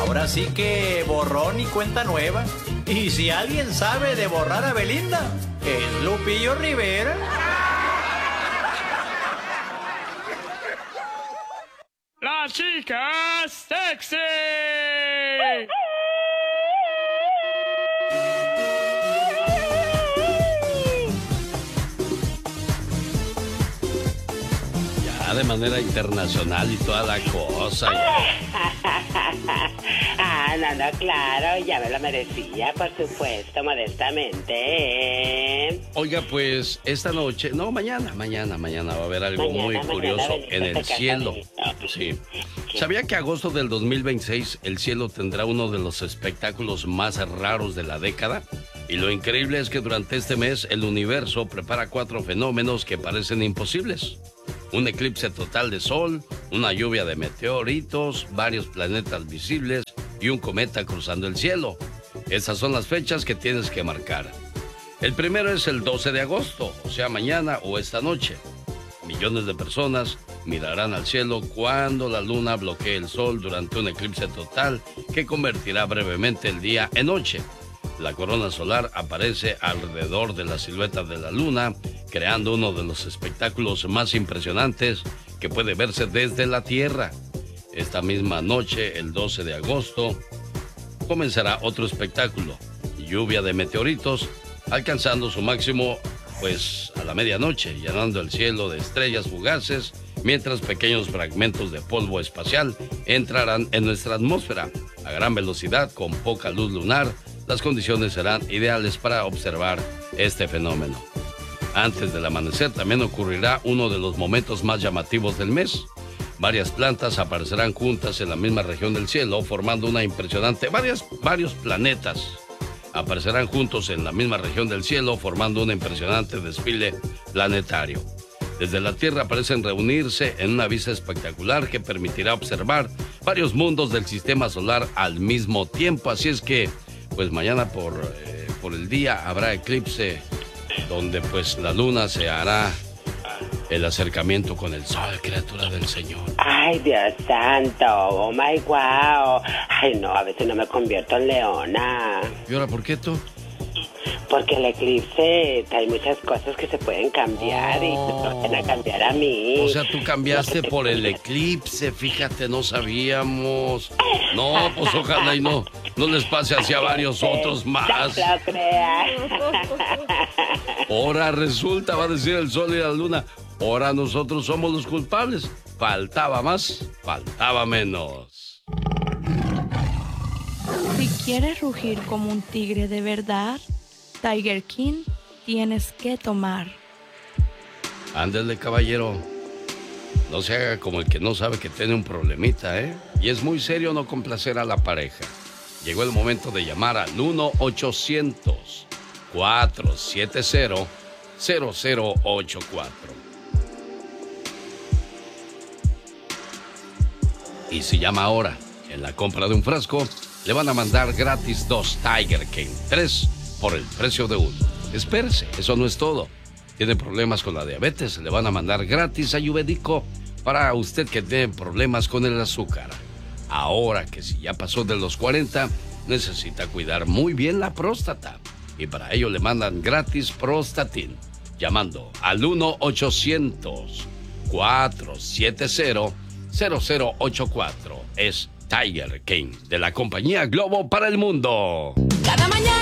Ahora sí que borrón y cuenta nueva. Y si alguien sabe de borrar a Belinda, es Lupillo Rivera. ¡La chica sexy! Ya de manera internacional y toda la cosa. No, claro, ya me lo merecía, por supuesto, modestamente. Oiga, pues, esta noche, no, mañana va a haber algo muy curioso en el cielo. Sí. ¿Sabía que agosto del 2026 el cielo tendrá uno de los espectáculos más raros de la década? Y lo increíble es que durante este mes el universo prepara 4 fenómenos que parecen imposibles. Un eclipse total de sol, una lluvia de meteoritos, varios planetas visibles y un cometa cruzando el cielo. Esas son las fechas que tienes que marcar. El primero es el 12 de agosto, o sea, mañana o esta noche. Millones de personas mirarán al cielo cuando la luna bloquee el sol durante un eclipse total que convertirá brevemente el día en noche. La corona solar aparece alrededor de la silueta de la luna, creando uno de los espectáculos más impresionantes que puede verse desde la Tierra. Esta misma noche, el 12 de agosto, comenzará otro espectáculo, lluvia de meteoritos, alcanzando su máximo pues a la medianoche, llenando el cielo de estrellas fugaces, mientras pequeños fragmentos de polvo espacial entrarán en nuestra atmósfera. A gran velocidad, con poca luz lunar, las condiciones serán ideales para observar este fenómeno. Antes del amanecer también ocurrirá uno de los momentos más llamativos del mes. Varias plantas aparecerán juntas en la misma región del cielo, formando una impresionante... Varios planetas aparecerán juntos en la misma región del cielo, formando un impresionante desfile planetario. Desde la Tierra parecen reunirse en una vista espectacular que permitirá observar varios mundos del sistema solar al mismo tiempo. Así es que, pues mañana por el día habrá eclipse, donde pues la luna se hará el acercamiento con el sol, criatura del Señor. Ay, Dios santo, oh my wow. Ay, no, a veces no me convierto en leona. ¿Y ahora por qué tú? Porque el eclipse trae muchas cosas que se pueden cambiar y se van a cambiar a mí. O sea, tú cambiaste por el eclipse, fíjate, no sabíamos. No, pues ojalá y no les pase hacia varios otros más. No lo creas. Ahora resulta, va a decir el sol y la luna, ahora nosotros somos los culpables. Faltaba más, faltaba menos. Si quieres rugir como un tigre de verdad, Tiger King tienes que tomar. Ándele, caballero. No se haga como el que no sabe que tiene un problemita, ¿eh? Y es muy serio no complacer a la pareja. Llegó el momento de llamar al 1-800-470-0084. Y si llama ahora, en la compra de un frasco, le van a mandar gratis 2 Tiger King, 3 por el precio de 1. Espérese, eso no es todo. Tiene problemas con la diabetes, le van a mandar gratis ayurvédico para usted que tiene problemas con el azúcar. Ahora que si ya pasó de los 40, necesita cuidar muy bien la próstata. Y para ello le mandan gratis Prostatin, llamando al 1-800-470-0084. Es Tiger King, de la compañía Globo para el mundo. Cada mañana